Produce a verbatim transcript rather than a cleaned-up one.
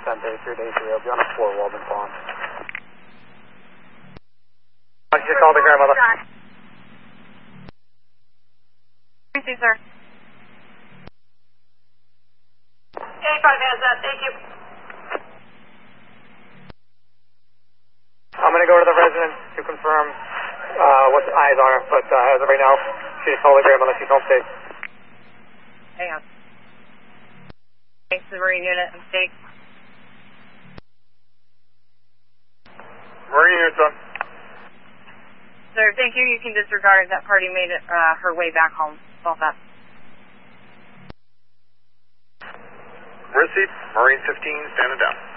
ten day three day three. I'll be on the floor, Walden Pond. Why don't you just call the grandmother? Thank you, sir. eighty-five has that, thank you. I'm going to go to the resident to confirm uh, what the eyes are, but uh, as of right now, she just called the grandmother. She's home safe. Hang on. Thanks to the Marine unit. Mistake. Marine unit's on. Sir, thank you. You can disregard that party made it, uh, her way back home. All that. Receipt, Marine fifteen, standing down.